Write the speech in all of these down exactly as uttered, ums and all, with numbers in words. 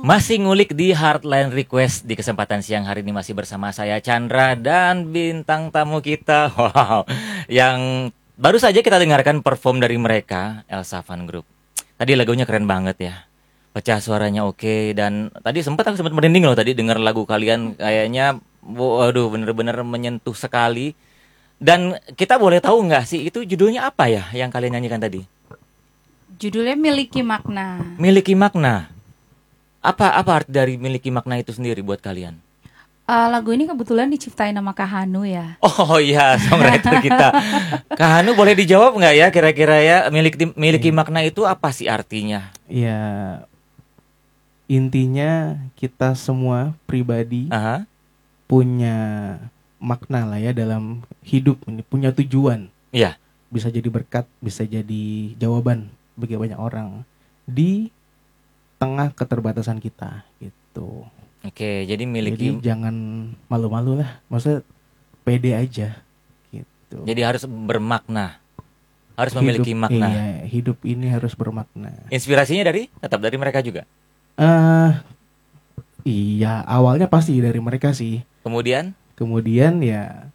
Masih ngulik di Heartline Request. Di kesempatan siang hari ini masih bersama saya Chandra dan bintang tamu kita, wow, yang baru saja kita dengarkan perform dari mereka, Elsa Fan Group. Tadi lagunya keren banget ya, pecah suaranya oke, dan tadi sempat aku sempat merinding loh tadi dengar lagu kalian, kayaknya waduh bener-bener menyentuh sekali. Dan kita boleh tahu nggak sih itu judulnya apa ya yang kalian nyanyikan tadi? Judulnya Miliki Makna. Miliki Makna. Apa apa arti dari miliki makna itu sendiri buat kalian? Uh, lagu ini kebetulan diciptain sama Kak Hanu ya. Oh iya, songwriter kita. Kak Hanu boleh dijawab nggak ya kira-kira ya miliki miliki hmm. makna itu apa sih artinya? Ya intinya kita semua pribadi Aha. punya makna lah ya dalam hidup ini, punya tujuan. Iya. Bisa jadi berkat, bisa jadi jawaban bagi banyak orang di tengah keterbatasan kita gitu. Oke, jadi miliki. Jadi jangan malu-malu lah, maksudnya pede aja gitu. Jadi harus bermakna, harus hidup, memiliki makna. Iya, hidup ini harus bermakna. Inspirasinya dari tetap dari mereka juga. Uh, iya, awalnya pasti dari mereka sih. Kemudian? Kemudian ya.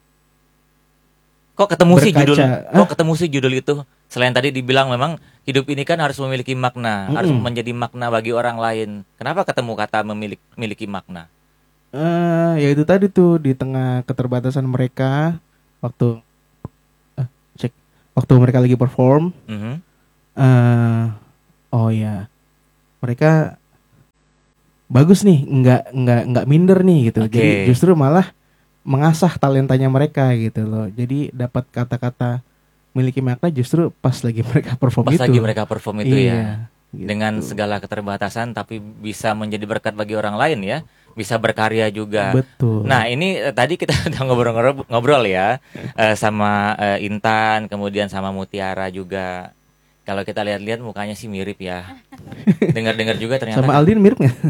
Kok ketemu berkaca, sih judul? Kok ah? ketemu sih judul itu? Selain tadi dibilang memang hidup ini kan harus memiliki makna, mm-hmm. harus menjadi makna bagi orang lain. Kenapa ketemu kata memiliki, memiliki makna? Uh, ya itu tadi tuh di tengah keterbatasan mereka waktu uh, cek waktu mereka lagi perform. Mm-hmm. Uh, oh ya, mereka bagus nih, nggak nggak nggak minder nih gitu. Okay. Jadi justru malah mengasah talentanya mereka gitu loh. Jadi dapat kata-kata miliki makna justru pas lagi mereka perform pas itu. Pas lagi mereka perform itu iya, ya. Gitu. Dengan segala keterbatasan tapi bisa menjadi berkat bagi orang lain ya. Bisa berkarya juga. Betul. Nah ini eh, tadi kita udah ngobrol-ngobrol ngobrol ya eh, sama eh, Intan, kemudian sama Mutiara juga. Kalau kita lihat-lihat mukanya sih mirip ya. Dengar-dengar juga ternyata. Sama Aldin mirip nggak?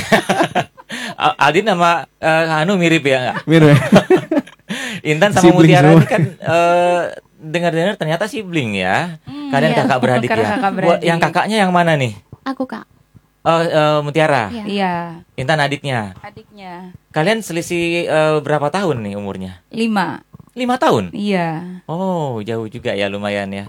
Aldin sama uh, Hanu mirip ya? Mirip. Intan sama sibling Mutiara semua. Ini kan uh, dengar-dengar ternyata sibling ya. Hmm, kalian iya. kakak beradik ya. Kakak beradik. Yang kakaknya yang mana nih? Aku kak. Oh uh, Mutiara. Iya. Intan adiknya. Adiknya. Kalian selisih uh, berapa tahun nih umurnya? Lima. Lima tahun? Iya. Oh jauh juga ya, lumayan ya.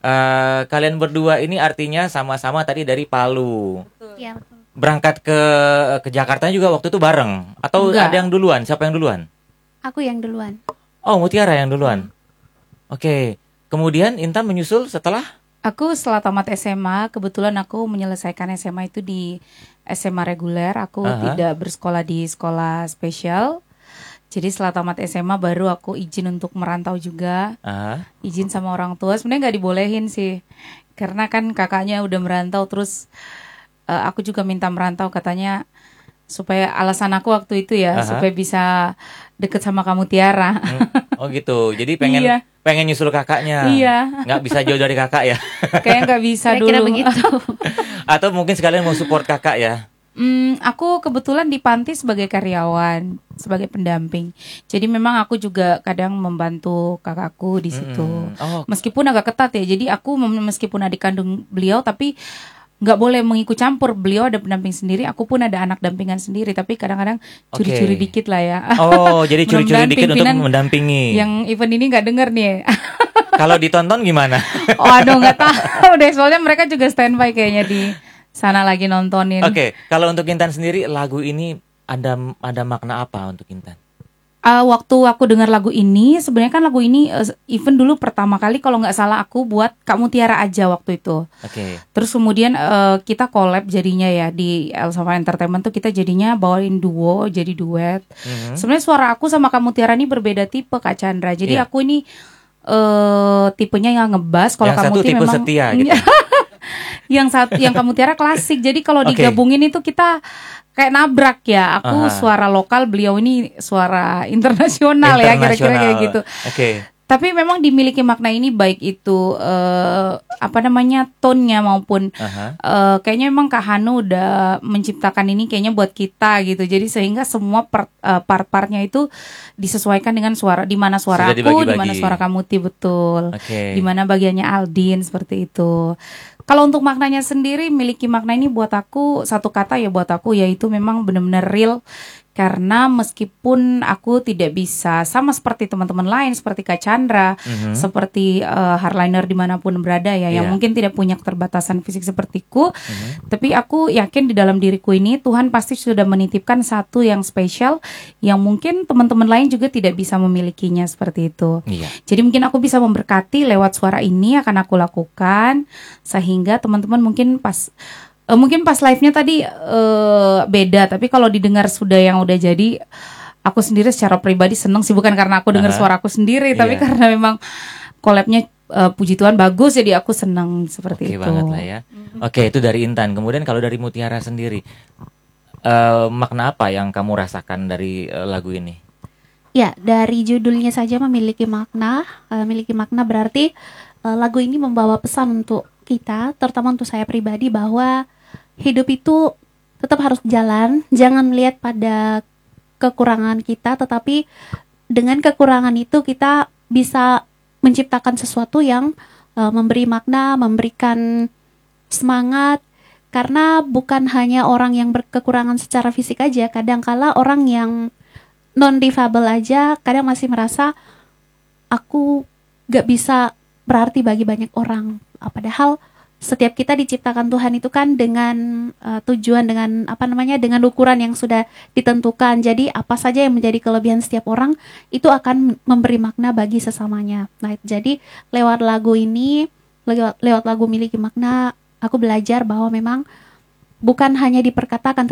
Uh, kalian berdua ini artinya sama-sama tadi dari Palu. Betul. Ya, betul. Berangkat ke ke Jakarta juga waktu itu bareng atau Enggak. Ada yang duluan? Siapa yang duluan? Aku yang duluan. Oh, Mutiara yang duluan. Hmm. Oke. Kemudian Intan menyusul setelah? Aku setelah tamat S M A, kebetulan aku menyelesaikan S M A itu di S M A reguler. Aku uh-huh. tidak bersekolah di sekolah spesial. Jadi setelah tamat S M A baru aku izin untuk merantau juga. Uh-huh. Izin sama orang tua. Sebenarnya nggak dibolehin sih. Karena kan kakaknya udah merantau, terus uh, aku juga minta merantau katanya supaya alasan aku waktu itu ya, uh-huh. supaya bisa deket sama kamu Tiara. Hmm. Oh gitu. Jadi pengen iya. pengen nyusul kakaknya. Iya. Nggak bisa jauh dari kakak ya? Kayaknya nggak bisa dulu. Kira-kira begitu. Atau mungkin sekalian mau support kakak ya? Hmm, aku kebetulan di panti sebagai karyawan, sebagai pendamping. Jadi memang aku juga kadang membantu kakakku di situ. Hmm. Oh. Meskipun agak ketat ya. Jadi aku meskipun adik kandung beliau, tapi nggak boleh mengikut campur. Beliau ada pendamping sendiri, aku pun ada anak dampingan sendiri. Tapi kadang-kadang curi-curi okay. dikit lah ya. Oh, jadi curi-curi dikit untuk mendampingi. Yang event ini nggak denger nih. Kalau ditonton gimana? Oh, aduh nggak tahu deh. Soalnya mereka juga standby kayaknya di sana lagi nontonin. Oke, okay. Kalau untuk Intan sendiri lagu ini ada ada makna apa untuk Intan? Uh, waktu aku dengar lagu ini, sebenarnya kan lagu ini uh, even dulu pertama kali kalau nggak salah aku buat Kak Mutiara aja waktu itu. Oke. Okay. Terus kemudian uh, kita collab jadinya ya di Elsa Fan Entertainment tuh kita jadinya bawain duo, jadi duet. Mm-hmm. Sebenarnya suara aku sama Kak Mutiara ini berbeda tipe Kak Chandra. Jadi yeah. aku ini uh, tipenya yang ngebass, kalau Kak Muti memang setia gitu. yang satu yang Kak Mutiara klasik. Jadi kalau okay. digabungin itu kita kayak nabrak ya. Aku uh-huh. suara lokal, beliau ini suara internasional, internasional. Ya kira-kira kayak gitu. Oke. Okay. Tapi memang dimiliki makna ini baik itu uh, apa namanya tone-nya maupun Aha. uh, kayaknya memang Kak Hanu udah menciptakan ini kayaknya buat kita gitu. Jadi sehingga semua part, uh, part-partnya itu disesuaikan dengan suara, di mana suara Sudah aku, dibagi-bagi. di mana suara Kamuti, betul. Oke. Di mana bagiannya Aldin, seperti itu. Kalau untuk maknanya sendiri, miliki makna ini buat aku satu kata ya buat aku, yaitu memang benar-benar real. Karena meskipun aku tidak bisa sama seperti teman-teman lain, seperti Kak Chandra, Mhm. seperti uh, hardliner dimanapun berada ya, yang Iya. mungkin tidak punya keterbatasan fisik sepertiku, Mhm. tapi aku yakin di dalam diriku ini Tuhan pasti sudah menitipkan satu yang spesial, yang mungkin teman-teman lain juga tidak bisa memilikinya seperti itu. Iya. Jadi mungkin aku bisa memberkati lewat suara ini akan aku lakukan, sehingga teman-teman mungkin pas Uh, mungkin pas live-nya tadi uh, beda, tapi kalau didengar sudah yang udah jadi, aku sendiri secara pribadi seneng sih, bukan karena aku dengar Aha. suara aku sendiri, tapi Iya. karena memang collab-nya uh, puji Tuhan bagus, jadi aku seneng seperti Oke itu. banget lah ya. Oke, itu dari Intan. Kemudian kalau dari Mutiara sendiri, eh, makna apa yang kamu rasakan dari eh, lagu ini? Ya, dari judulnya saja memiliki makna. Eh, memiliki makna berarti eh, lagu ini membawa pesan untuk kita, terutama untuk saya pribadi, bahwa hidup itu tetap harus jalan. Jangan melihat pada kekurangan kita, tetapi dengan kekurangan itu kita bisa menciptakan sesuatu yang eh, memberi makna, memberikan semangat. Karena bukan hanya orang yang berkekurangan secara fisik aja, kadangkala orang yang non-difabel aja kadang masih merasa aku gak bisa berarti bagi banyak orang. Padahal setiap kita diciptakan Tuhan itu kan dengan uh, tujuan, dengan apa namanya, dengan ukuran yang sudah ditentukan. Jadi apa saja yang menjadi kelebihan setiap orang itu akan memberi makna bagi sesamanya. Nah, jadi lewat lagu ini, lewat, lewat lagu Miliki Makna, aku belajar bahwa memang bukan hanya diperkatakan